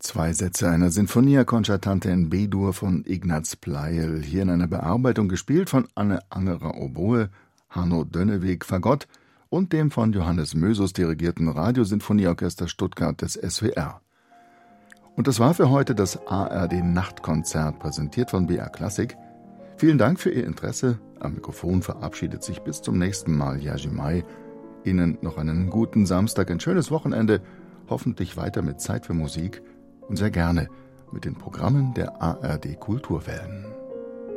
Zwei Sätze einer Sinfonia Concertante in B-Dur von Ignaz Pleijel, hier in einer Bearbeitung gespielt von Anne Angerer Oboe, Hanno Dönneweg Fagott und dem von Johannes Mösus dirigierten Radiosinfonieorchester Stuttgart des SWR. Und das war für heute das ARD Nachtkonzert, präsentiert von BR Klassik. Vielen Dank für Ihr Interesse. Am Mikrofon verabschiedet sich bis zum nächsten Mal Jerzy May. Ihnen noch einen guten Samstag, ein schönes Wochenende, hoffentlich weiter mit Zeit für Musik und sehr gerne mit den Programmen der ARD Kulturwellen.